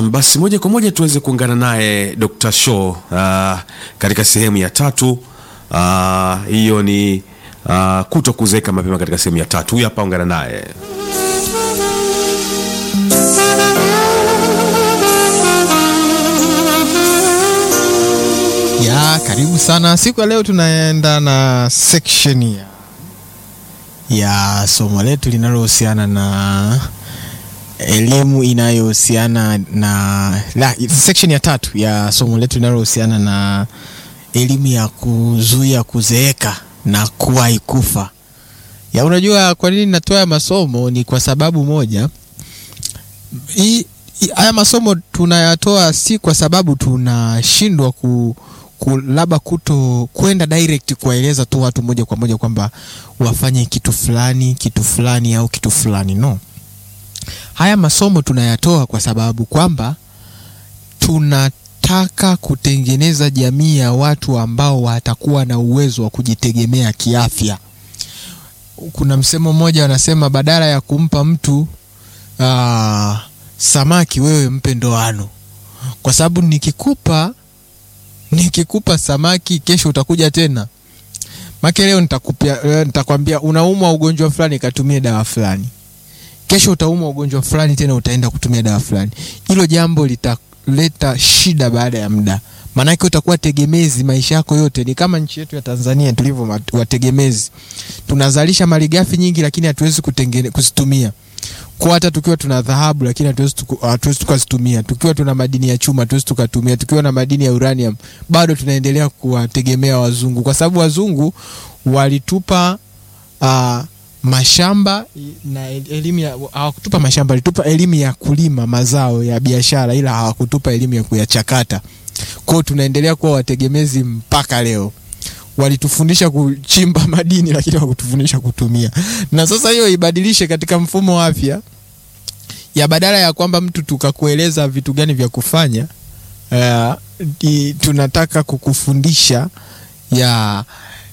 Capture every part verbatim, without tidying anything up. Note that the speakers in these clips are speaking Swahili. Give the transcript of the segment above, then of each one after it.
Naam, basi moja kwa moja tuweze kuungana naye Doctor Shaw uh, katika sehemu ya tatu. Uh, hiyo ni uh, kutokuzeeka mapema katika sehemu ya tatu. Huyu hapa, ungana naye. Ya, karibu sana. Siku ya leo tunaenda na section ya ya somo letu linalohusiana na elimu inayohusiana na la, section ya tatu ya somo letu linalohusiana na elimu ya kuzuia kuzeeka na kuwahi kufa. Ya, unajua kwa nini natoa masomo? Ni kwa sababu moja. Hii haya masomo tunayatoa si kwa sababu tunashindwa ku labda kuto kwenda direct kuwaeleza tu watu moja kwa moja kwamba wafanye kitu fulani kitu fulani au kitu fulani. No, haya masomo tunayatoa kwa sababu kwamba tunataka kutengeneza jamii ya watu ambao watakuwa na uwezo wa kujitegemea kiafya. Kuna msemo mmoja wanasema, badala ya kumpa mtu aa, samaki, wewe mpe ndoano, kwa sababu nikikupa Nikikupa samaki kesho utakuja tena. Maki leo nitakupia nitakwambia unaumwa ugonjwa fulani, katumie dawa fulani. Kesho utaumwa ugonjwa fulani tena, utaenda kutumia dawa fulani. Hilo jambo litaleta shida baada ya muda. Maana yake utakuwa tegemezi maisha yako yote. Ni kama nchi yetu ya Tanzania tulivyo wategemezi. Tunazalisha malighafi nyingi lakini hatuwezi kuzitumia. Kwa hata tukiwa tuna dhahabu lakini hatuwezi hatuwezi tukazitumia. Tukiwa tuna madini ya chuma hatuwezi tukatumia. Tukiwa na madini ya uranium bado tunaendelea kuwategemea wazungu, kwa sababu wazungu walitupa uh, mashamba na elimu ya hawakutupa mashamba, walitupa elimu ya kulima mazao ya biashara, ila hawakutupa elimu ya kuyachakata. Kwa hiyo tunaendelea kuwa wategemezi mpaka leo. Walitufundisha kuchimba madini lakini hawakutufundisha kutumia. Na sasa hiyo ibadilishe katika mfumo wa afya. Ya badala ya kwamba mtu tukakueleza vitu gani vya kufanya, uh, di, tunataka kukufundisha ya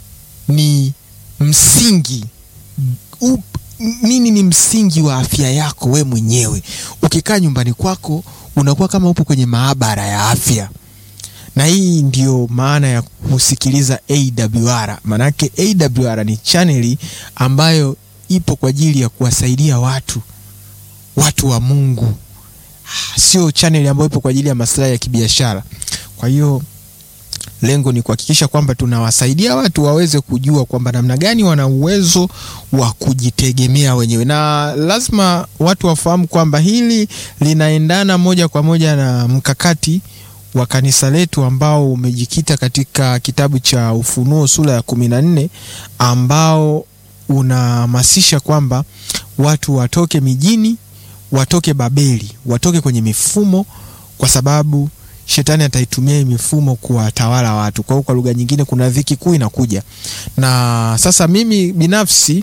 ni msingi up, nini ni msingi wa afya yako we mwenyewe. Ukikaa nyumbani kwako unakuwa kama upo kwenye maabara ya afya. Na hii ndio maana ya kusikiliza A W R. Manake A W R ni channeli ambayo ipo kwa ajili ya kuwasaidia watu watu wa Mungu. Sio channeli ambayo ipo kwa ajili ya maslahi ya kibiashara. Kwa hiyo lengo ni kuhakikisha kwamba tunawasaidia watu waweze kujua kwamba namna gani wana uwezo wa kujitegemea wenyewe. Na lazima watu wafahamu kwamba hili linaendana moja kwa moja na mkakati wa kanisa letu ambao umejikita katika kitabu cha Ufunuo sura ya kumi na nne, ambao unahamasisha kwamba watu watoke mijini, watoke Babeli, watoke kwenye mifumo, kwa sababu shetani ataitumia mifumo kuwatawala watu. Kwa hiyo kwa lugha nyingine kuna dhiki kuu inakuja. Na sasa mimi binafsi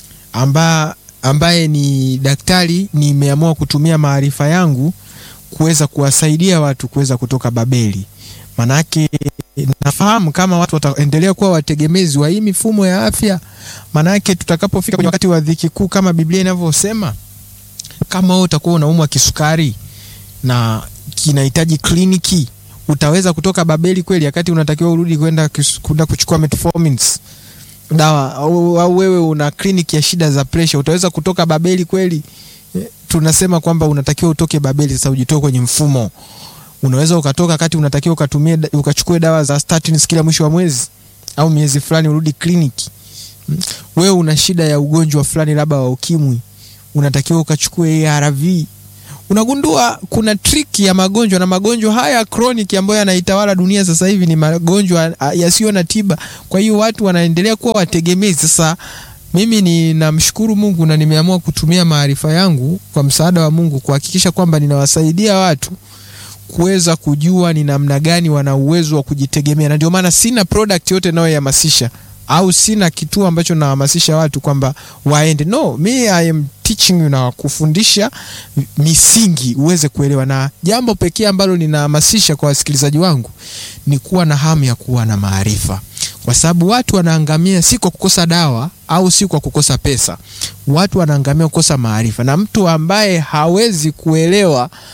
amba, ambaye ni daktari, nimeamua kutumia maarifa yangu kuweza kuwasaidia watu kuweza kutoka Babeli. Manake nafahamu kama watu wataendelea kuwa wategemezi wa hii mifumo ya afya, manake tutakapofika kwenye wakati wa dhiki kuu kama Biblia inavyosema, kama wewe utakuwa unaumwa kisukari na kinahitaji kliniki, utaweza kutoka Babeli kweli wakati unatakiwa urudi kwenda kwenda kuchukua metformin dawa? Au, au wewe una kliniki ya shida za pressure, utaweza kutoka Babeli kweli? Tunasema kwamba unatakiwa utoke Babeli, sasa ujitoe kwenye mfumo. Unaweza ukatoka wakati unatakiwa ukatumie ukachukue dawa za statins kila mwisho wa mwezi au miezi fulani urudi kliniki. Wewe una shida ya ugonjwa fulani labda wa ukimwi, unatakiwa ukachukue A R V. Unagundua kuna trick ya magonjwa, na magonjwa haya chronic ambayo yanaitawala dunia sasa hivi ni magonjwa yasiyo na tiba. Kwa hiyo watu wanaendelea kuwa wategemezi. Sasa mimi ninamshukuru Mungu na nimeamua kutumia maarifa yangu kwa msaada wa Mungu kuhakikisha kwamba ninawasaidia watu kuweza kujua ni namna gani wana uwezo wa kujitegemea. Na ndio maana sina product yote nayohamasisha au sina kituo ambacho nahamasisha watu kwamba waende. No, me I am teaching you, na kufundisha misingi uweze kuelewa. Na jambo pekee ambalo ninahamasisha kwa wasikilizaji wangu ni kuwa na hamu ya kuwa na maarifa. Kwa sababu watu wanaangamia si kwa kukosa dawa au si kwa kukosa pesa. Watu wanaangamia kukosa maarifa. Na mtu ambaye hawezi kuelewa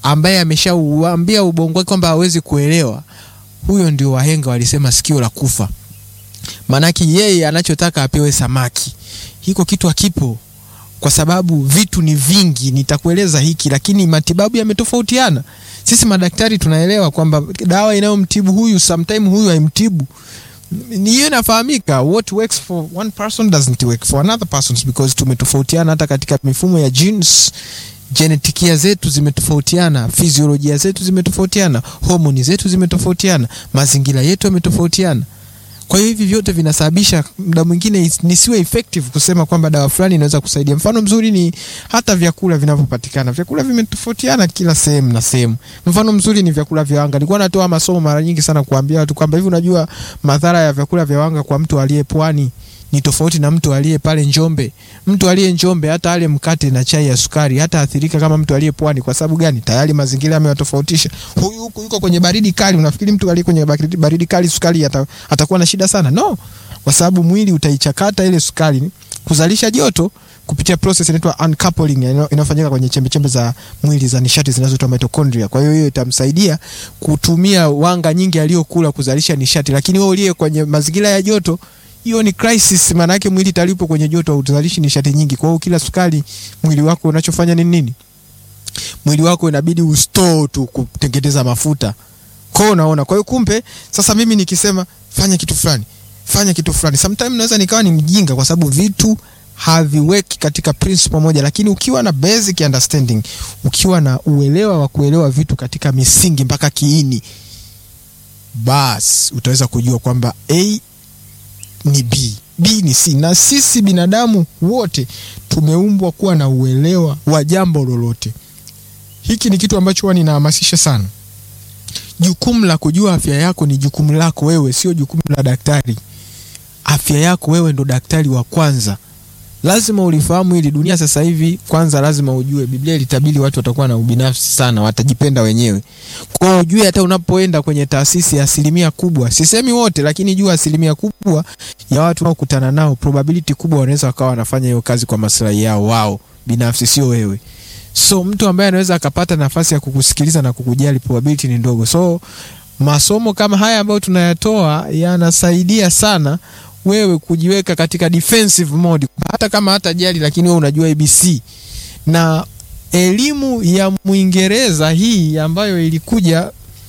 ambaye ameshauambia ubongo wake kwamba hawezi kuelewa, huyo ndio wahenga walisema sikio la kufa. Manaki yeye anachotaka apewe samaki. Hiko kitu hakipo, kwa sababu vitu ni vingi. Nitakueleza hiki, lakini matibabu yametofautiana. Sisi madaktari tunaelewa kwamba dawa inayomtibu huyu sometime huyu haimtibu. Niyo nafahamika, what works for one person doesn't work for another person, because tumetofautiana hata katika mifumo ya genes. Genetikia zetu zimetofautiana, fiziolojia zetu zimetofautiana, homoni zetu zimetofautiana, mazingira yetu yametofautiana. Kwa hiyo hivi vyote vinasababisha muda mwingine nisiwe effective kusema kwamba dawa fulani inaweza kusaidia. Mfano mzuri ni hata vyakula vinavyopatikana. Vyakula vimetofautiana kila sehemu na sehemu. Mfano mzuri ni vyakula vya wanga. Nilikuwa natoa masomo mara nyingi sana kuambia watu kwamba hivi unajua madhara ya vyakula vya wanga kwa mtu aliye Pwani ni tofauti na mtu aliye pale Njombe. Mtu aliye Njombe hata ale mkate na chai ya sukari hata athirika kama mtu aliye Pwani. Kwa sababu gani? Tayari mazingira yamewatofautisha. Huyu huko yuko kwenye baridi kali, unafikiri mtu aliye kwenye baridi kali sukari ata, atakuwa na shida sana? No, kwa sababu mwili utaichakata ile sukari kuzalisha joto kupitia process inaitwa uncoupling inafanyika kwenye chembe chembe za mwili za nishati zinazoitwa mitochondria. Kwa hiyo hiyo itamsaidia kutumia wanga nyingi aliyokula kuzalisha nishati. Lakini wewe uliye kwenye mazingira ya joto, hiyo ni crisis, maana yake mwili talipo kwenye joto utazalishi nishati nyingi. Kwa hiyo kila sukari mwili wako unachofanya ni nini? Mwili wako inabidi ustore tu kutengeneza mafuta. Kwa hiyo unaona, kwa hiyo kumbe sasa mimi nikisema fanya kitu fulani, fanya kitu fulani, sometimes naweza nikawa ni mjinga kwa sababu vitu haviweki katika principle moja. Lakini ukiwa na basic understanding, ukiwa na uelewa wa kuelewa vitu katika misingi mpaka kiini, bas utaweza kujua kwamba A ni B, B ni C. Na sisi binadamu wote tumeumbwa kuwa na uelewa wa jambo lolote. Hiki ni kitu ambacho huwa ninahamasisha sana. Jukumu la kujua afya yako ni jukumu lako wewe, sio jukumu la daktari. Afya yako wewe ndo daktari wa kwanza. Lazima ulifahamu hili. Dunia sasa hivi kwanza lazima ujue, Biblia ilitabiri watu watakuwa na ubinafsi sana, watajipenda wenyewe. Kwa hiyo ujue hata unapoenda kwenye taasisi, asilimia kubwa, sisemi wote, lakini jua asilimia kubwa ya watu wanaokutana nao, probability kubwa wanaweza wakawa wanafanya hiyo kazi kwa maslahi yao wao binafsi, sio wewe. So mtu ambaye anaweza akapata nafasi ya kukusikiliza na kukujali, probability ni ndogo. So masomo kama haya ambayo tunayatoa yanasaidia sana wewe kujiweka katika defensive mode, hata kama hata jali, lakini wewe unajua A B C. Na elimu ya Muingereza hii ambayo ilikuja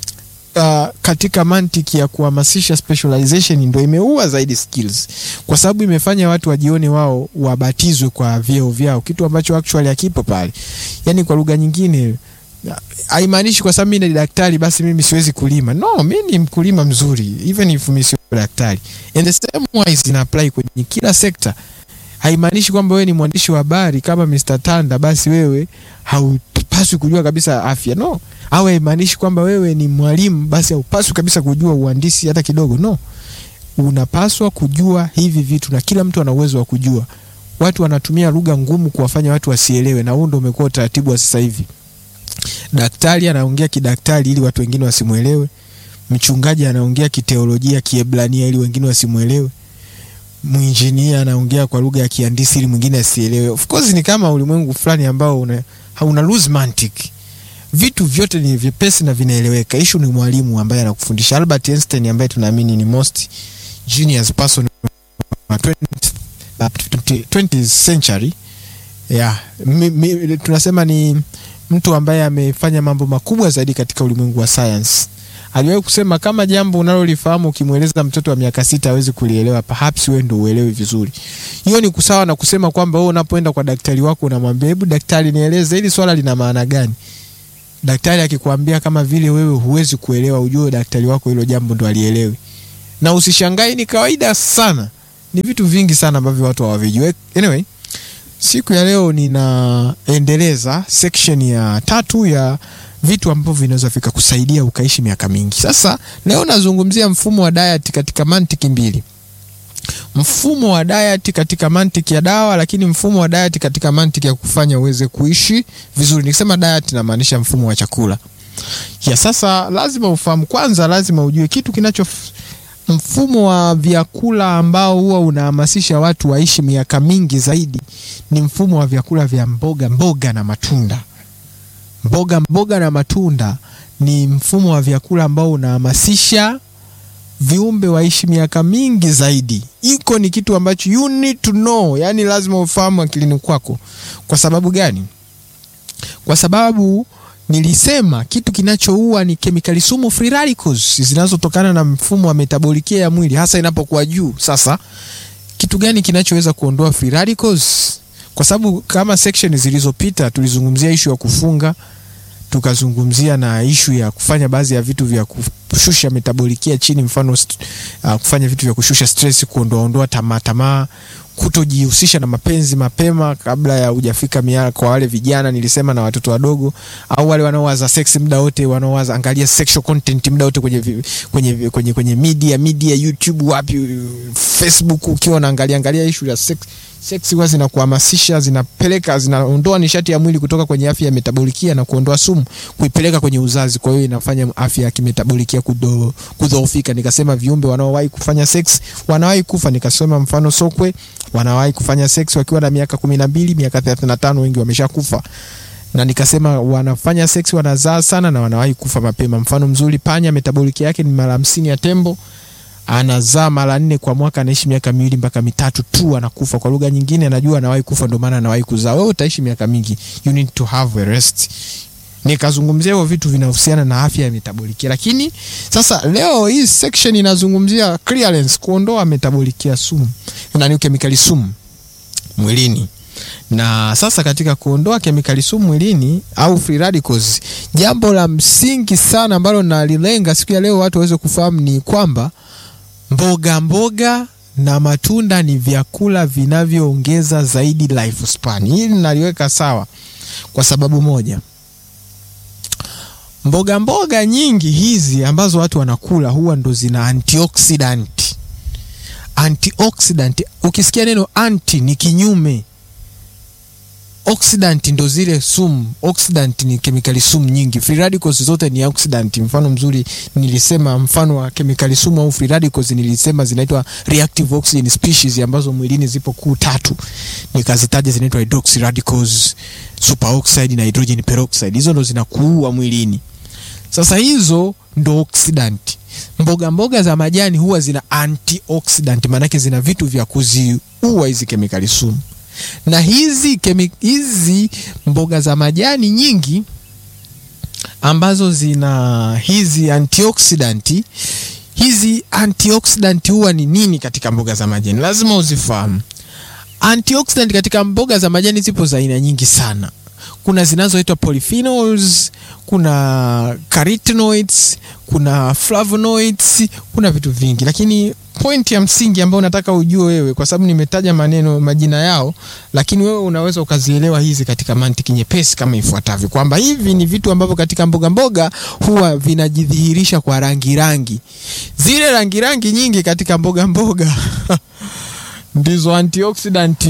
uh, katika mantiki ya kuhamasisha specialization ndio imeua zaidi skills, kwa sababu imefanya watu wajione wao wabatizwe kwa vyeo vyao, kitu ambacho actually hakipo pale. Yani kwa lugha nyingine haimaanishi kwa sababu mimi ni daktari basi mimi siwezi kulima. No, mimi ni mkulima mzuri even if mimi sio daktari. And the same wise ina apply kwenye kila sekta. Haimaanishi kwamba wewe ni mwandishi wa habari kama mister Tanda basi wewe haupaswi kujua kabisa afya. No. Au haimaanishi kwamba wewe ni mwalimu basi haupaswi kabisa kujua uhandisi hata kidogo. No. Unapaswa kujua hivi vitu na kila mtu ana uwezo wa kujua. Watu wanatumia lugha ngumu kuwafanya watu wasielewe, na huo ndio umekuwa utaratibu wa sasa hivi. Daktari anaongea kidaktari ili watu wengine wasimuelewe. Mchungaji anaongea kiteolojia Kiebrania ili wengine wasimuelewe. Mwinjinia anaongea kwa lugha ya kihandisi ili mwingine asielewe. Of course ni kama ulimwengu fulani ambao una hauna lose mantiki. Vitu vyote ni vyepesi na vinaeleweka. Issue ni mwalimu ambaye anakufundisha. Albert Einstein ambaye tunaamini ni most genius person of twentieth century. Yeah, mi, mi, tunasema ni mtu ambaye amefanya mambo makubwa zaidi katika ulimwengu wa science. Aliwahi kusema kama jambo unalolifahamu ukimueleza mtoto wa miaka sita hawezi kulielewa, perhaps wewe ndio uelewi vizuri. Hiyo ni kusawa na kusema kwamba wewe unapoenda kwa daktari wako unamwambia hebu daktari nieleze hili swala lina maana gani. Daktari akikwambia kama vile wewe huwezi kuelewa, ujue daktari wako hilo jambo ndo alielewi. Na usishangae, ni kawaida sana. Ni vitu vingi sana ambavyo watu hawavijui. Anyway, siku ya leo ninaendeleza section ya tatu ya vitu ambavyo vinaweza fika kusaidia ukaishi miaka mingi. Sasa leo nazungumzia mfumo wa diet katika mantiki mbili. Mfumo wa diet katika mantiki ya dawa, lakini mfumo wa diet katika mantiki ya kufanya uweze kuishi vizuri. Nikisema diet namaanisha mfumo wa chakula. Ya sasa lazima ufahamu kwanza, lazima ujue kitu kinacho mfumo wa vyakula ambao huwa unahamasisha watu waishi miaka mingi zaidi ni mfumo wa vyakula vya mboga mboga na matunda. Mboga mboga na matunda ni mfumo wa vyakula ambao unahamasisha viumbe waishi miaka mingi zaidi. Iko ni kitu ambacho you need to know, yani lazima ufahamu akilini kwako. Kwa sababu gani? Kwa sababu nilisema kitu kinachoua ni kemikali sumu, free radicals, zinazotokana na mfumo wa metabolikia ya mwili hasa inapokuwa juu. Sasa kitu gani kinachoweza kuondoa free radicals? Kwa sababu kama section zilizopita tulizungumzia issue ya kufunga, tukazungumzia na issue ya kufanya baadhi ya vitu vya kushusha metabolikia chini, mfano uh, kufanya vitu vya kushusha stress, kuondoa ondoa tamaa tamaa, kutojihusisha na mapenzi mapema kabla ya hujafika miaka, kwa wale vijana nilisema, na watoto wadogo, au wale wanaowaza sex muda wote, wanaowaza angalia sexual content muda wote kwenye kwenye kwenye kwenye media media YouTube, wapi, Facebook, ukiwa unaangalia angalia issue ya sex sex huwa zinakuhamasisha, zinapeleka, zinaondoa nishati ya mwili kutoka kwenye afya ya metabolikia na kuondoa sumu kuipeleka kwenye uzazi. Kwa hiyo inafanya afya ya kimetabolikia kudo kudhoofika. Nikasema viumbe wanaowahi kufanya sex wanawahi kufa. Nikasema mfano sokwe wanawahi kufanya sex wakiwa na miaka kumi na mbili, miaka thelathini na tano wengi wameshakufa. Na nikasema wanafanya sex wanazaa sana na wanawahi kufa mapema. Mfano mzuri, panya metabolikia yake ni mara hamsini ya tembo, anazaa mara nne kwa mwaka, anaishi miaka miwili mpaka mitatu tu anakufa. Kwa lugha nyingine anajua anawahi kufa, ndio maana anawahi kuzaa. Wewe utaishi miaka mingi, you need to have a rest. Nikazungumzia hivyo vitu vinahusiana na afya ya metabolikia. Lakini sasa leo hii section inazungumzia clearance, kuondoa metabolikia sumu na ni kemikali sumu mwilini. Na sasa katika kuondoa kemikali sumu mwilini au free radicals, jambo la msingi sana ambalo nalilenga siku ya leo watu waweze kufahamu ni kwamba mboga mboga na matunda ni vyakula vinavyoongeza zaidi lifespan. Hili naliweka sawa kwa sababu moja. Mboga mboga nyingi hizi ambazo watu wanakula huwa ndo zina antioxidant. Antioxidant, ukisikia neno anti ni kinyume. Oxidant ndo zile sumu. Oxidant ni kemikali sumu nyingi. Free radicals zote ni oxidant. Mfano mzuri nilisema, mfano wa kemikali sumu au free radicals nilisema zinaitwa reactive oxygen species ambazo mwilini zipo kuu tatu. Nikazitaja zinaitwa hydroxy radicals, superoxide na hydrogen peroxide. Hizo ndo zinakuua mwilini. Sasa hizo ndo oxidant. Mboga mboga za majani huwa zina antioxidant, maana yake zina vitu vya kuziua hizi kemikali sumu. Na hizi kemi, hizi mboga za majani nyingi ambazo zina hizi antioxidant, hizi antioxidant huwa ni nini katika mboga za majani? Lazima uzifahamu. Antioxidant katika mboga za majani zipo za aina nyingi sana. Kuna zinazoitwa polyphenols, kuna carotenoids, kuna flavonoids, kuna vitu vingi. Lakini point ya msingi ambayo nataka ujue wewe, kwa sababu nimetaja maneno majina yao, lakini wewe unaweza ukazielewa hizi katika mantiki nyepesi kama ifuatavyo, kwamba hivi ni vitu ambavyo katika mboga mboga huwa vinajidhihirisha kwa rangi rangi. Zile rangi rangi nyingi katika mboga mboga ndizo antioxidant.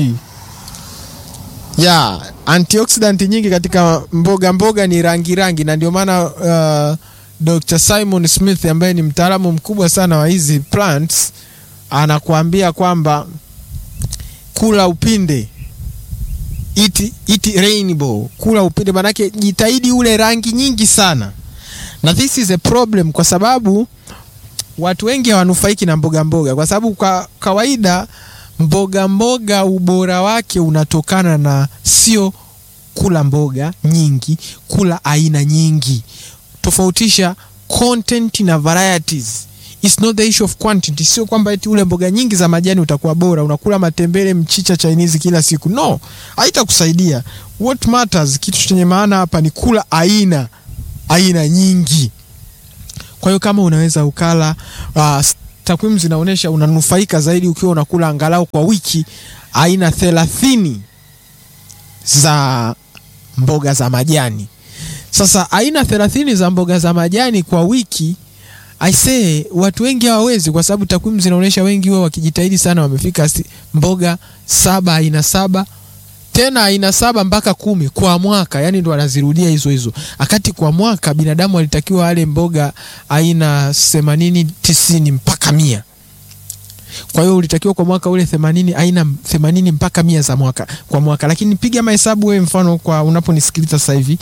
Ya, antioxidant nyingi katika mboga mboga ni rangi rangi, na ndio maana uh, Doctor Simon Smith ambaye ni mtaalamu mkubwa sana wa hizi plants anakuambia kwamba kula upinde, eat, eat rainbow, kula upinde, manake jitahidi ule rangi nyingi sana. Na this is a problem kwa sababu watu wengi hawanufaiki na mboga mboga, kwa sababu kwa kawaida mboga mboga ubora wake unatokana na sio kula mboga nyingi, kula aina nyingi. Tofautisha content na varieties. It's not the issue of quantity. Sio kwamba eti ule mboga nyingi za majani utakuwa bora, unakula matembele, mchicha, Chinese kila siku. No, haitakusaidia. What matters, kitu chenye maana hapa ni kula aina aina nyingi. Kwa hiyo kama unaweza ukala, uh, takwimu zinaonyesha unanufaika zaidi ukiwa unakula angalau kwa wiki aina thelathini za mboga za majani. Sasa aina thelathini za mboga za majani kwa wiki, I say watu wengi hawawezi, kwa sababu takwimu zinaonyesha wengi wao wakijitahidi sana wamefika mboga saba, aina saba, tena aina saba mpaka kumi kwa mwaka. Yani ndo wanazirudia hizo hizo. Akati kwa mwaka binadamu alitakiwa ale mboga aina themanini, tisini mpaka mia. Kwa hiyo ulitakiwa kwa mwaka ule themanini, aina themanini mpaka mia za mwaka kwa mwaka. Lakini piga mahesabu wewe, mfano kwa unaponisikiliza sasa hivi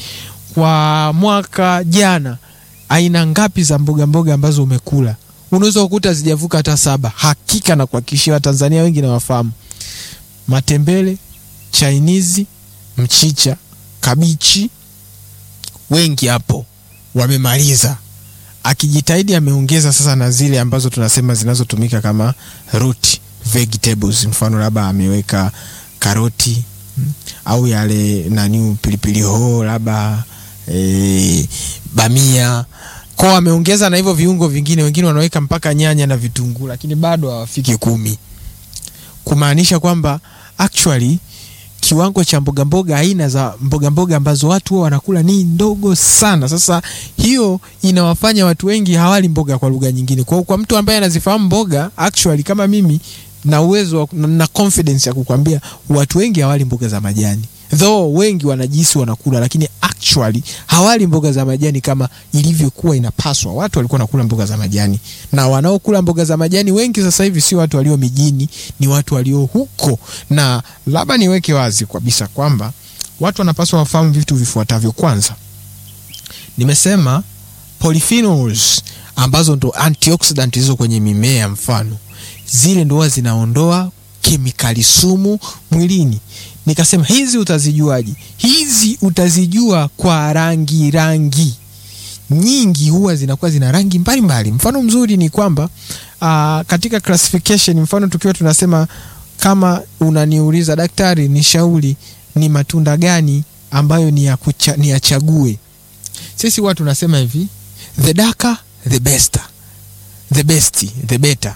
kwa mwaka jana aina ngapi za mboga mboga ambazo umekula? Unaweza kukuta zijavuka hata saba. Hakika na kuhakikishia Watanzania wengi na wafahamu. Matembele, Chinese, mchicha, kabichi, wengi hapo wamemaliza. Akijitahidi ameongeza sasa na zile ambazo tunasema zinazotumika kama root vegetables, mfano labda ameweka karoti hmm, au yale nani pilipili hoho labda e, bamia. Kwa ameongeza na hivyo viungo vingine, wengine wanaweka mpaka nyanya na vitunguu, lakini bado hawafiki kumi. Kumaanisha kwamba actually kiwango cha mboga mboga, aina za mboga mboga ambazo watu wao wanakula ni ndogo sana. Sasa hiyo inawafanya watu wengi hawali mboga kwa lugha nyingine. Kwa kwa mtu ambaye anazifahamu mboga, actually kama mimi na uwezo na confidence ya kukwambia watu wengi hawali mboga za majani. Though wengi wanajisi wanakula, lakini actually hawali mboga za majani kama ilivyokuwa inapaswa. Watu walikuwa wanakula mboga za majani, na wanaokula mboga za majani wengi sasa hivi si watu walio mijini, ni watu walio huko. Na labda niweke wazi kabisa kwamba watu wanapaswa wafahamu vitu vifuatavyo. Kwanza, nimesema polyphenols ambazo ndo antioxidant hizo kwenye mimea, mfano zile ndo zinaondoa kemikali sumu mwilini. Nikasema hizi utazijuaje? Hizi utazijua kwa rangi. Rangi nyingi huwa zinakuwa zina rangi mbalimbali. Mfano mzuri ni kwamba uh, katika classification, mfano tukiwa tunasema, kama unaniuliza daktari nishauri ni matunda gani ambayo ni ya kucha, ni yachague, sisi watu tunasema hivi: the darker the best, the best the better.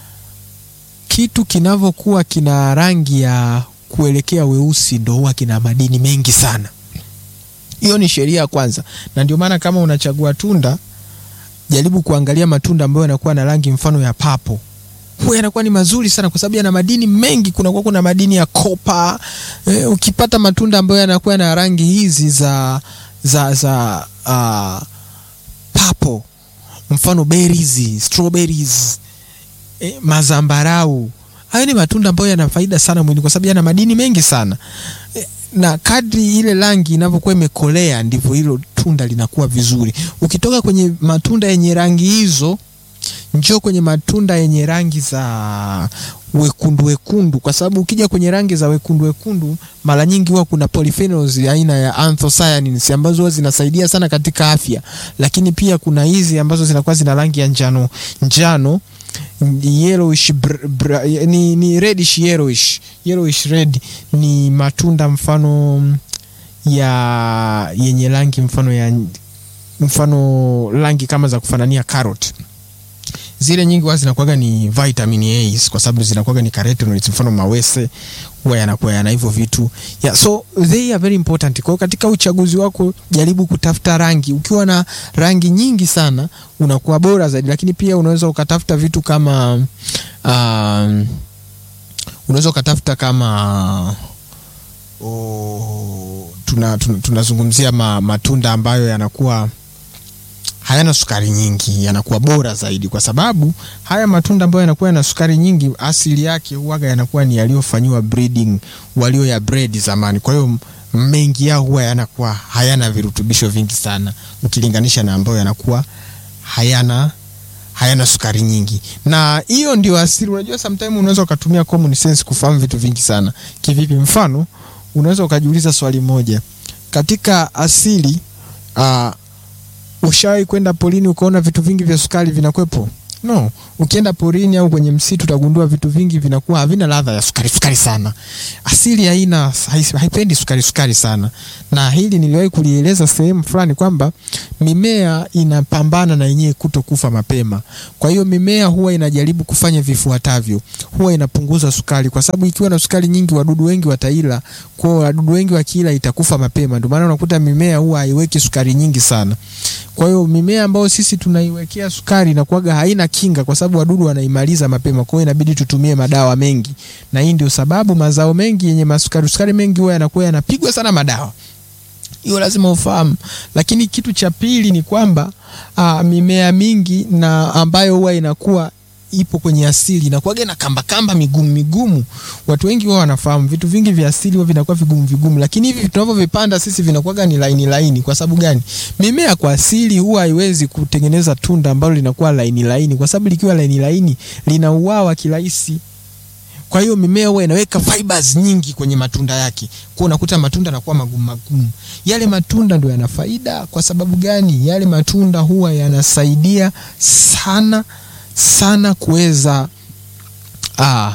Kitu kinavyokuwa kina rangi ya kuelekea weusi ndo huwa kina madini mengi sana. Hiyo ni sheria ya kwanza. Na ndio maana kama unachagua tunda, jaribu kuangalia matunda ambayo yanakuwa na rangi mfano ya papo. Huwa yanakuwa ni mazuri sana kwa sababu yana madini mengi. Kuna kwa kuna madini ya copper. E, ukipata matunda ambayo yanakuwa na rangi hizi za za za uh, papo, mfano berries, strawberries, e, mazambarau, hayo ni matunda ambayo yana faida sana mwilini kwa sababu yana madini mengi sana. E, na kadri ile rangi inavyokuwa imekolea ndivyo hilo tunda linakuwa vizuri. Ukitoka kwenye matunda yenye rangi hizo, njoo kwenye matunda yenye rangi za wekundu wekundu, kwa sababu ukija kwenye rangi za wekundu wekundu mara nyingi huwa kuna polyphenols aina ya anthocyanins ambazo huwa zinasaidia sana katika afya. Lakini pia kuna hizi ambazo zinakuwa zina rangi ya njano njano, yellowish br, br, ni ni reddish yellowish yellowish red, ni matunda mfano ya yenye rangi mfano ya mfano rangi kama za kufanania carrot. Zile nyingi huwa zinakuwa ni vitamin A kwa sababu zinakuwa ni carotenoids, mfano mawese huwa yanakuwa yana hivyo vitu. Yeah, so they are very important. Kwa katika uchaguzi wako jaribu kutafuta rangi. Ukiwa na rangi nyingi sana unakuwa bora zaidi, lakini pia unaweza ukatafuta vitu kama um, unaweza ukatafuta kama oh, tuna tunazungumzia tuna ma, matunda ambayo yanakuwa hayana sukari nyingi, yanakuwa bora zaidi kwa sababu haya matunda ambayo yanakuwa yana sukari nyingi asili yake huwa yanakuwa ni yaliyofanywa breeding, walio ya breed zamani. Kwa hiyo mengi yao huwa yanakuwa hayana virutubisho vingi sana ukilinganisha na ambayo yanakuwa hayana hayana sukari nyingi. Na hiyo ndio asili. Unajua sometimes unaweza kutumia common sense kufahamu vitu vingi sana. Kivipi? Mfano, unaweza ukajiuliza swali moja. Katika asili uh, ushawahi kwenda porini ukaona vitu vingi vya sukari vinakwepo? No. Ukienda porini au kwenye msitu utagundua vitu vingi vinakuwa havina ladha ya sukari sukari sana. Asili haina haipendi sukari sukari sana. Na hili niliwahi kulieleza sehemu fulani kwamba mimea inapambana na yenyewe kutokufa mapema. Kwa hiyo mimea huwa inajaribu kufanya vifuatavyo. Huwa inapunguza sukari kwa sababu ikiwa na sukari nyingi wadudu wengi wataila. Kwa hiyo wadudu wengi wakila itakufa mapema. Ndio maana unakuta mimea huwa haiweki sukari nyingi sana. Kwa hiyo mimea ambayo sisi tunaiwekea sukari inakuwa haina kinga kwa sababu wadudu wanaimaliza mapema. Kwa hiyo inabidi tutumie madawa mengi. Na hii ndio sababu mazao mengi yenye masukari sukari mengi huwa yanakuwa yanapigwa sana madawa. Hiyo lazima ufahamu. Lakini kitu cha pili ni kwamba aa, mimea mingi na ambayo huwa inakuwa ipo kwenye asili inakuwa na kamba kamba migumu migumu. Watu wengi wao wanafahamu vitu vingi vya asili wao vinakuwa vigumu vigumu, lakini hivi tunavyovipanda sisi vinakuwa ni laini laini. Kwa sababu gani? Mimea kwa asili huwa haiwezi kutengeneza tunda ambalo linakuwa laini laini, kwa sababu likiwa laini laini linauawa kirahisi. Kwa hiyo mimea huwa inaweka fibers nyingi kwenye matunda yake. Kwa unakuta matunda yanakuwa magumu magumu. Yale matunda ndio yana faida. Kwa sababu gani? Yale matunda huwa yanasaidia sana sana kuweza ah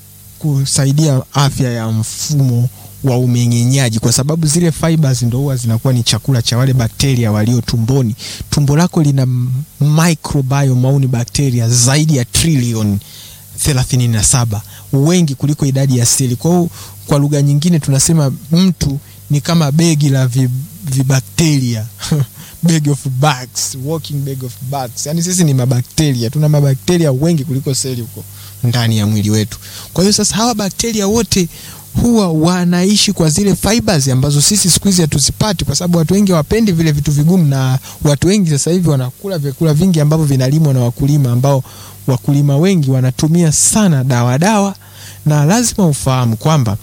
kusaidia afya ya mfumo wa umeng'enyaji, kwa sababu zile fibers ndio huwa zinakuwa ni chakula cha wale bakteria walio tumboni. Tumbo lako lina microbiome au ni bakteria zaidi ya trillion thelathini na saba, wengi kuliko idadi ya seli. Kwa kwa lugha nyingine tunasema mtu ni kama begi la vibakteria bag of bugs, walking bag of bugs. Yani sisi ni mabakteria, tuna mabakteria wengi kuliko seli huko ndani ya mwili wetu. Kwa hiyo sasa hawa bakteria wote huwa wanaishi kwa zile fibers ambazo sisi siku hizi hatuzipati, kwa sababu watu wengi hawapendi vile vitu vigumu, na watu wengi sasa hivi wanakula vyakula vingi ambavyo vinalimwa na wakulima, ambao wakulima wengi wanatumia sana dawa dawa. Na lazima ufahamu kwamba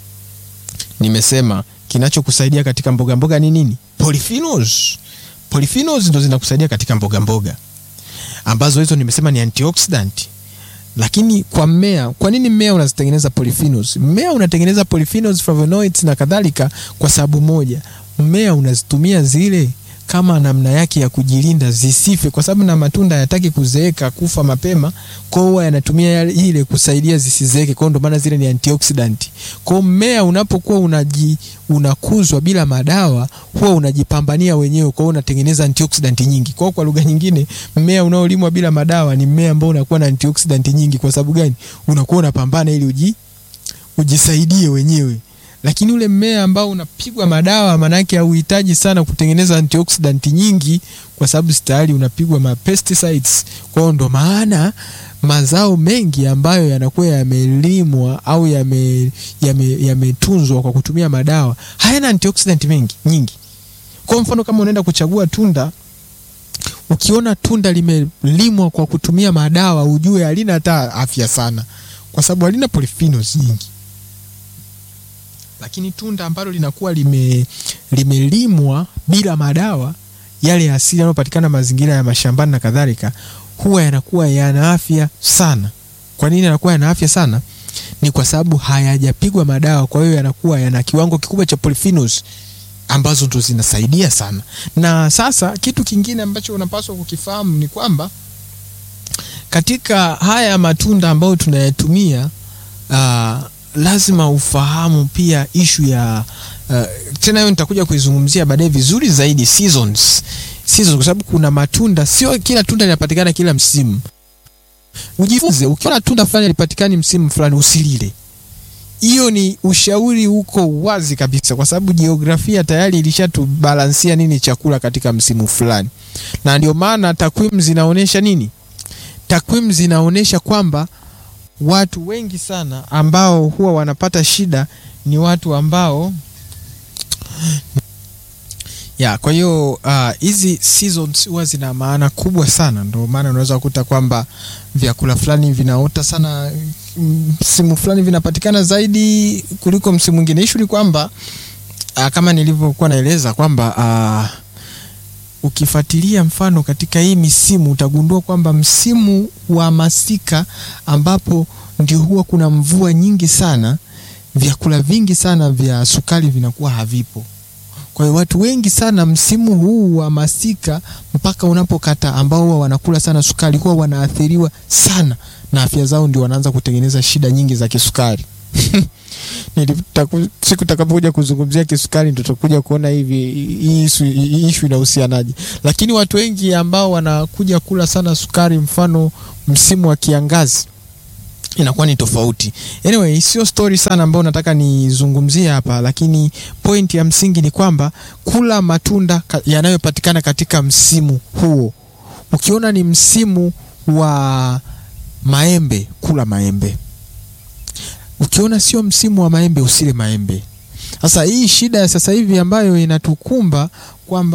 nimesema kinachokusaidia katika mboga mboga ni nini? Polyphenols. Polyphenols ndo zinakusaidia katika mboga mboga, ambazo hizo nimesema ni antioxidant. Lakini kwa mmea, kwa nini mmea unazitengeneza polyphenols? Mmea unatengeneza polyphenols, flavonoids na kadhalika kwa sababu moja. Mmea unazitumia zile kama namna yake ya kujilinda zisife, kwa sababu na matunda hayataki kuzeeka, kufa mapema. Kwa hiyo yanatumia ile kusaidia zisizeeke. Kwa hiyo ndo maana zile ni antioxidant. Kwa hiyo mmea unapokuwa unaji unakuzwa bila madawa, huwa unajipambania wenyewe, kwa hiyo unatengeneza antioxidant nyingi. Kwa hiyo kwa lugha nyingine, mmea unaolimwa bila madawa ni mmea ambao unakuwa na antioxidant nyingi. Kwa sababu gani? Unakuwa unapambana ili uji ujisaidie wenyewe. Lakini ule mmea ambao unapigwa madawa, maana yake hauhitaji sana kutengeneza antioxidant nyingi, kwa sababu tayari unapigwa ma pesticides. Kwa hiyo ndo maana mazao mengi ambayo yanakuwa yamelimwa au yame yametunzwa yame kwa kutumia madawa hayana antioxidant mengi nyingi. Kwa mfano kama unaenda kuchagua tunda, ukiona tunda limelimwa kwa kutumia madawa, ujue halina hata afya sana, kwa sababu halina polyphenols nyingi. Lakini tunda ambalo linakuwa lime limelimwa bila madawa, yale asili yanayopatikana mazingira ya mashambani na kadhalika, huwa yanakuwa yana afya sana. Kwa nini yanakuwa yana afya sana? Ni kwa sababu hayajapigwa madawa. Kwa hiyo yanakuwa yana kiwango kikubwa cha polyphenols ambazo ndo zinasaidia sana. Na sasa kitu kingine ambacho unapaswa kukifahamu ni kwamba katika haya matunda ambayo tunayatumia, uh, lazima ufahamu pia issue ya uh, tena hiyo nitakuja kuizungumzia baadaye vizuri zaidi, seasons. Seasons, kwa sababu kuna matunda, sio kila tunda linapatikana kila msimu. Ujifunze, ukiona tunda fulani linapatikana msimu fulani usilile. Hiyo ni ushauri uko wazi kabisa, kwa sababu jiografia tayari ilishatubalansia nini chakula katika msimu fulani. Na ndio maana takwimu zinaonesha nini? Takwimu zinaonesha kwamba watu wengi sana ambao huwa wanapata shida ni watu ambao ya kwa hiyo hizi uh, seasons huwa zina maana kubwa sana. Ndio maana unaweza kukuta kwamba vyakula fulani vinaota sana msimu fulani, vinapatikana zaidi kuliko msimu mwingine. Issue ni kwamba uh, kama nilivyokuwa naeleza kwamba uh, ukifuatilia mfano katika hii misimu utagundua kwamba msimu wa masika ambapo ndio huwa kuna mvua nyingi sana, vyakula vingi sana vya sukari vinakuwa havipo. Kwa hiyo watu wengi sana msimu huu wa masika mpaka unapokata, ambao huwa wanakula sana sukari, huwa wanaathiriwa sana na afya zao, ndio wanaanza kutengeneza shida nyingi za kisukari. Nilitaku siku takapokuja kuzungumzia kisukari ndio tutakuja kuona hivi hii issue inahusianaje. Lakini watu wengi ambao wanakuja kula sana sukari mfano msimu wa kiangazi inakuwa ni tofauti. Anyway, sio story sana ambayo nataka nizungumzie hapa, lakini point ya msingi ni kwamba kula matunda yanayopatikana katika msimu huo. Ukiona ni msimu wa maembe, kula maembe. Ukiona sio msimu wa maembe, usile maembe. Sasa hii shida ya sasa hivi ambayo inatukumba kwamba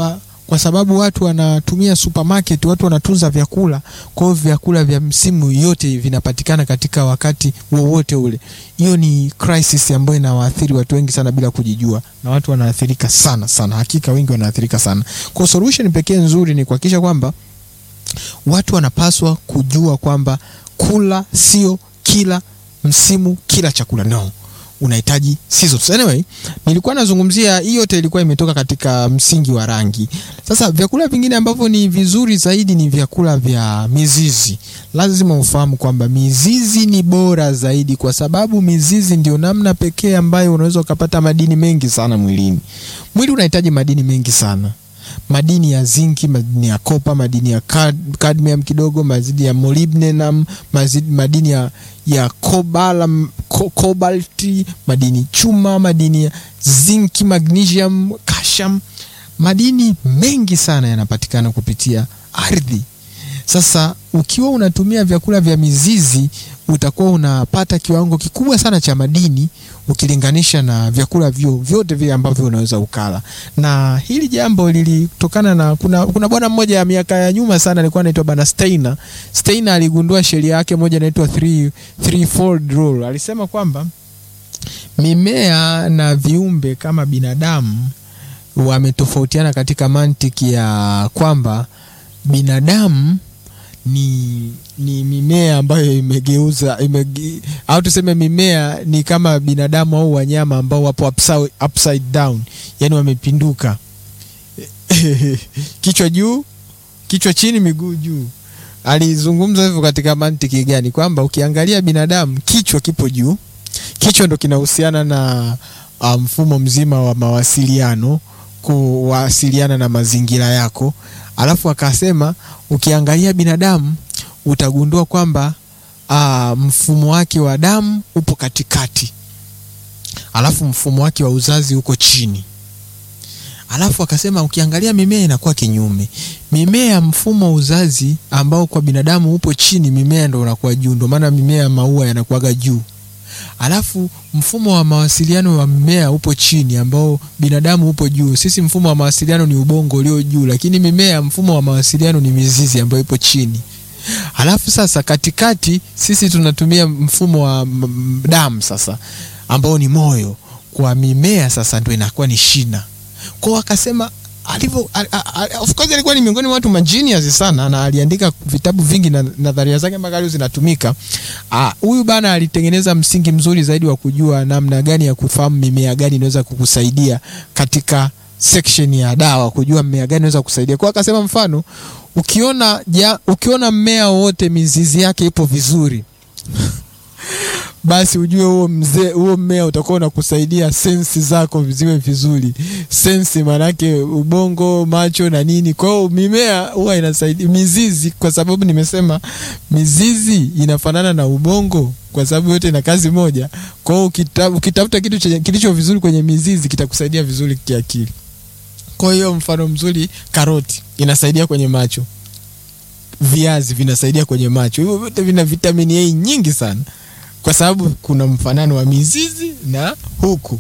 kwa sababu watu wanatumia supermarket, watu wanatunza vyakula, kwa hiyo vyakula vya msimu yote vinapatikana katika wakati wowote ule. Hiyo ni crisis ambayo inawaathiri watu wengi sana bila kujijua, na watu wanaathirika sana sana, hakika wengi wanaathirika sana. Kwa solution pekee nzuri ni kuhakikisha kwamba watu wanapaswa kujua kwamba kula sio kila msimu kila chakula, no, unahitaji seasons. Anyway, nilikuwa nazungumzia hiyo yote ilikuwa imetoka katika msingi wa rangi. Sasa vyakula vingine ambavyo ni vizuri zaidi ni vyakula vya mizizi. Lazima ufahamu kwamba mizizi ni bora zaidi, kwa sababu mizizi ndio namna pekee ambayo unaweza ukapata madini mengi sana mwilini. Mwili unahitaji madini mengi sana. Madini ya zinki, madini ya copper, madini ya cadmium kidogo, madini ya molybdenum, madini ya ya cobalt, co cobalt, madini chuma, madini ya zinki, magnesium, calcium. Madini mengi sana yanapatikana kupitia ardhi. Sasa ukiwa unatumia vyakula vya mizizi, utakuwa unapata kiwango kikubwa sana cha madini ukilinganisha na vyakula vyo vyote vile ambavyo unaweza ukala. Na hili jambo lilitokana na kuna kuna bwana mmoja ya miaka ya nyuma sana alikuwa anaitwa Bana Steiner. Steiner aligundua sheria yake moja inaitwa three threefold rule. Alisema kwamba mimea na viumbe kama binadamu wametofautiana katika mantiki ya kwamba binadamu ni ni mimea ambayo imegeuza imege, au tuseme mimea ni kama binadamu au wanyama ambao wapo upside, upside down, yani wamepinduka. Kichwa juu, kichwa chini, miguu juu. Alizungumza hivyo katika mantiki gani? Kwamba ukiangalia binadamu kichwa kipo juu. Kichwa ndo kinahusiana na mfumo um, mzima wa mawasiliano, kuwasiliana na mazingira yako. Alafu akasema ukiangalia binadamu utagundua kwamba aa, mfumo wake wa damu upo katikati. Alafu mfumo wake wa uzazi uko chini. Alafu akasema ukiangalia mimea inakuwa kinyume. Mimea mfumo wa uzazi ambao kwa binadamu upo chini, mimea ndio unakuwa juu. Ndio maana mimea maua yanakuwa juu. Alafu mfumo wa mawasiliano wa mimea upo chini ambao binadamu upo juu. Sisi mfumo wa mawasiliano ni ubongo ulio juu, lakini mimea mfumo wa mawasiliano ni mizizi ambayo ipo chini. Alafu sasa katikati sisi tunatumia mfumo wa damu sasa ambao ni moyo. Kwa mimea sasa ndio inakuwa ni shina. Kwa akasema alivyo, of course alikuwa ni miongoni mwa watu magenius sana na aliandika vitabu vingi na nadharia zake mpaka leo zinatumika. Huyu uh, bana alitengeneza msingi mzuri zaidi wa kujua namna gani ya kufahamu mimea gani inaweza kukusaidia katika section ya dawa, kujua mmea gani inaweza kusaidia. Kwa akasema mfano, ukiona ja, ukiona mmea wote mizizi yake ipo vizuri basi ujue huo mzee huo mmea utakuwa unakusaidia sensi zako ziwe vizuri. Sensi maana yake ubongo, macho na nini. Kwa hiyo mimea huwa inasaidia mizizi, kwa sababu nimesema mizizi inafanana na ubongo kwa sababu yote ina kazi moja. Kwa hiyo ukitafuta kitu kilicho vizuri kwenye mizizi kitakusaidia vizuri kiakili. Kwa hiyo mfano mzuri, karoti inasaidia kwenye macho. Viazi vinasaidia kwenye macho. Hivyo vyote vina vitamini A nyingi sana, kwa sababu kuna mfanano wa mizizi na huku.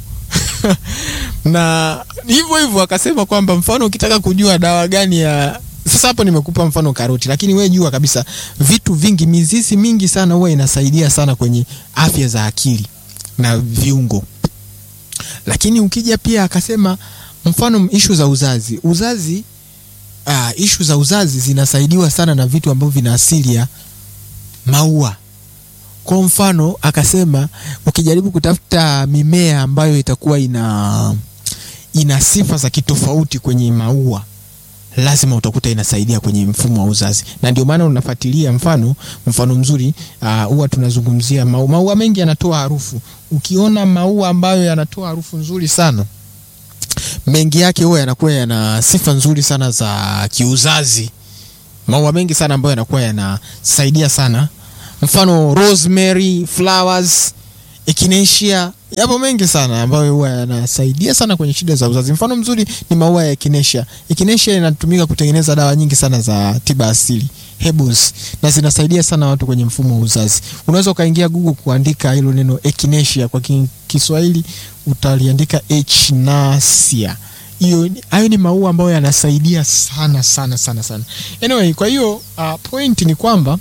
Na hivyo hivyo akasema kwamba mfano ukitaka kujua dawa gani ya, sasa hapo nimekupa mfano karoti, lakini wewe jua kabisa vitu vingi, mizizi mingi sana huwa inasaidia sana kwenye afya za akili na viungo. Lakini ukija pia akasema mfano issue za uzazi. Uzazi ah issue za uzazi zinasaidiwa sana na vitu ambavyo vina asili ya maua. Kwa mfano akasema ukijaribu kutafuta mimea ambayo itakuwa ina ina sifa za kitofauti kwenye maua, lazima utakuta inasaidia kwenye mfumo wa uzazi. Na ndio maana unafuatilia mfano mfano mzuri huwa uh, tunazungumzia maua. Maua mengi yanatoa harufu. Ukiona maua ambayo yanatoa harufu nzuri sana, mengi yake huwa yanakuwa yana sifa nzuri sana za kiuzazi. Maua mengi sana ambayo yanakuwa yanasaidia sana, mfano rosemary, flowers, echinacea, yapo mengi sana ambayo huwa yanasaidia sana kwenye shida za uzazi. Mfano mzuri ni maua ya echinacea. Echinacea inatumika kutengeneza dawa nyingi sana za tiba asili, herbs, na zinasaidia sana watu kwenye mfumo wa uzazi. Unaweza ukaingia Google kuandika hilo neno echinacea, kwa Kiswahili utaliandika echinacea. hiyo hayo ni maua ambayo yanasaidia sana sana sana sana. Anyway, kwa hiyo uh, point ni kwamba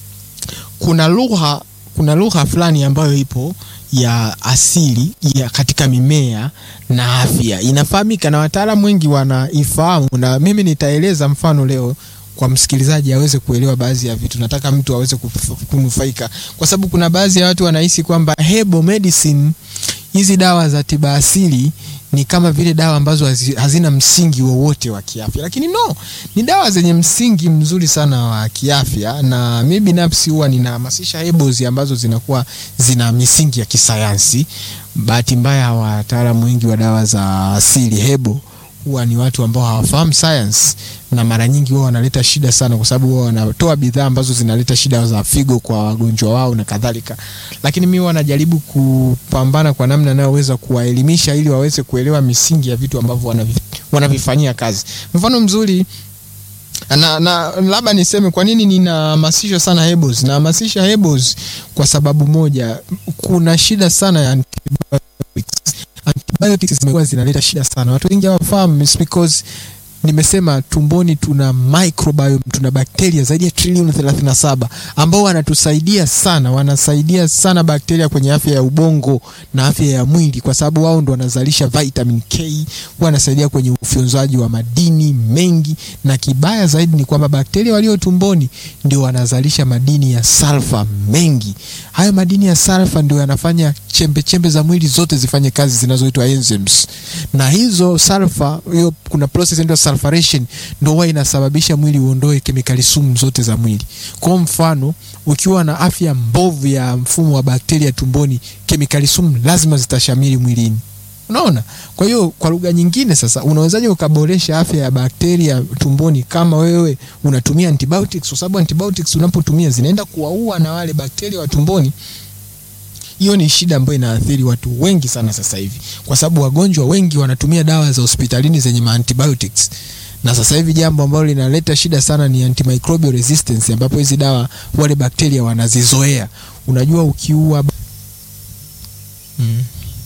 kuna lugha kuna lugha fulani ambayo ipo ya asili ya katika mimea na afya. Inafahamika na wataalamu wengi wanaifahamu, na mimi nitaeleza mfano leo kwa msikilizaji aweze kuelewa baadhi ya vitu. Nataka mtu aweze kunufaika, kwa sababu kuna baadhi ya watu wanahisi kwamba herbal medicine, hizi dawa za tiba asili ni kama vile dawa ambazo hazina msingi wowote wa kiafya, lakini no, ni dawa zenye msingi mzuri sana wa kiafya. Na mimi binafsi huwa ninahamasisha herbals ambazo zinakuwa zina misingi ya kisayansi. Bahati mbaya wataalamu wengi wa dawa za asili herbal huwa ni watu ambao hawafahamu science, na mara nyingi wao wanaleta shida sana, kwa sababu wao wanatoa bidhaa ambazo zinaleta shida za figo kwa wagonjwa wao na kadhalika. Lakini mimi wanajaribu kupambana kwa namna ninayoweza kuwaelimisha ili waweze kuelewa misingi ya vitu ambavyo wanavifanyia kazi. Mfano mzuri na, na labda niseme kwa nini ninahamasisha sana herbals. Nahamasisha herbals kwa sababu moja, kuna shida sana ya antibiotics. Antibiotics zimekuwa zinaleta shida sana. Watu wengi hawafahamu because nimesema tumboni tuna microbiome, tuna bakteria zaidi ya trilioni thelathini na saba ambao wanatusaidia sana, wanasaidia sana bakteria kwenye afya ya ubongo na afya ya mwili, kwa sababu wao ndo wanazalisha vitamin K, wanasaidia kwenye ufyonzaji wa madini mengi, na kibaya zaidi ni kwamba bakteria walio tumboni ndio wanazalisha madini ya sulfur mengi. Hayo madini ya sulfur ndio yanafanya chembe chembe za mwili zote zifanye kazi zinazoitwa enzymes, na hizo sulfur, hiyo kuna process inaitwa sulfuration, ndio huwa inasababisha mwili uondoe kemikali sumu zote za mwili. Kwa mfano, ukiwa na afya mbovu ya mfumo wa bakteria tumboni, kemikali sumu lazima zitashamiri mwilini. Unaona? Kwa hiyo kwa lugha nyingine sasa, unawezaje ukaboresha afya ya bakteria tumboni kama wewe unatumia antibiotics? Kwa sababu antibiotics unapotumia zinaenda kuwaua na wale bakteria wa tumboni. Hiyo ni shida ambayo inaathiri watu wengi sana sasa hivi, kwa sababu wagonjwa wengi wanatumia dawa za hospitalini zenye antibiotics. Na sasa hivi jambo ambalo linaleta shida sana ni antimicrobial resistance, ambapo hizi dawa wale bakteria wanazizoea. Unajua ukiua mm.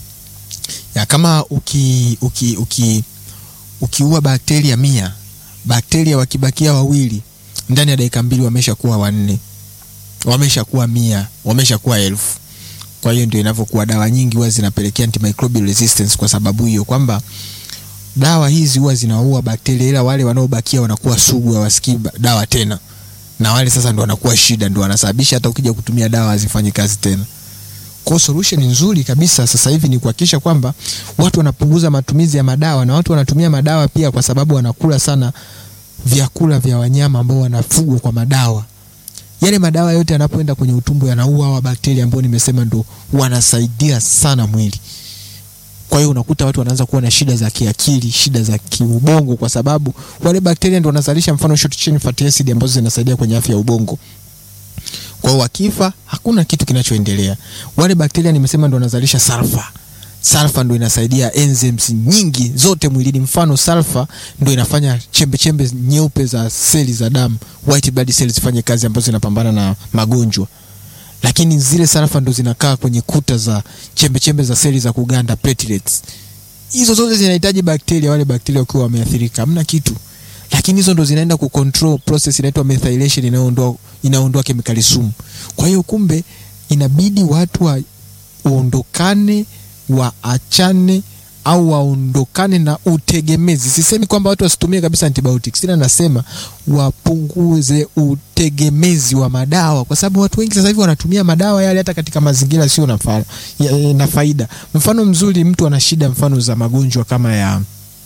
ya kama uki uki uki ukiua bakteria mia, bakteria wakibakia wawili, ndani ya dakika mbili wameshakuwa wanne, wameshakuwa mia, wameshakuwa elfu. Kwa hiyo ndio inavyokuwa dawa nyingi huwa zinapelekea antimicrobial resistance, kwa sababu hiyo kwamba dawa hizi huwa zinaua bakteria, ila wale wanaobakia wanakuwa sugu, hawasikii dawa tena, na wale sasa ndio wanakuwa shida, ndio wanasababisha hata ukija kutumia dawa hazifanye kazi tena. Kwa solution nzuri kabisa sasa hivi ni kuhakikisha kwamba watu wanapunguza matumizi ya madawa, na watu wanatumia madawa pia kwa sababu wanakula sana vyakula vya wanyama ambao wanafugwa kwa madawa. Yale madawa yote yanapoenda kwenye utumbo yanaua hawa bakteria ambao nimesema ndo wanasaidia sana mwili. Kwa hiyo unakuta watu wanaanza kuwa na shida za kiakili, shida za kiubongo, kwa sababu wale bakteria ndo wanazalisha mfano short chain fatty acid ambazo zinasaidia kwenye afya ya ubongo. Kwa hiyo wakifa hakuna kitu kinachoendelea. Wale bakteria nimesema ndo wanazalisha sulfur. Sulfur ndo inasaidia enzymes nyingi zote mwilini. Mfano sulfur ndo inafanya chembe chembe nyeupe za seli za damu, white blood cells, zifanye kazi ambazo zinapambana na magonjwa. Lakini zile sulfur ndo zinakaa kwenye kuta za chembe chembe za seli za kuganda, platelets. Hizo zote zinahitaji bakteria, wale bakteria wakiwa wameathirika hamna kitu. Lakini hizo ndo zinaenda kucontrol process inaitwa methylation, inaondoa inaondoa kemikali sumu. Kwa hiyo kumbe inabidi watu waondokane, waachane au waondokane na utegemezi. Sisemi kwamba watu wasitumie kabisa antibiotics, ila nasema wapunguze utegemezi wa madawa, kwa sababu watu wengi sasa hivi wanatumia madawa yale hata katika mazingira sio na fa, ya, na faida. Mfano mzuri, mtu ana shida mfano za magonjwa kama ya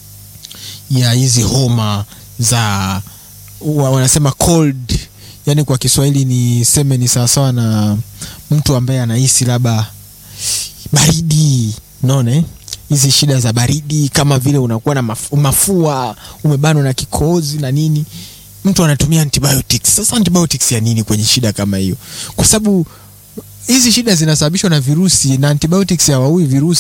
ya hizi homa za wanasema cold, yani kwa Kiswahili ni seme ni sawa sawa na mtu ambaye anahisi labda baridi, unaona hizi shida za baridi, kama vile unakuwa na mafu, mafua, umebanwa na kikohozi na nini, mtu anatumia antibiotics. Sasa antibiotics ya nini kwenye shida kama hiyo? Kwa sababu hizi shida zinasababishwa na virusi, na antibiotics hawaui virusi.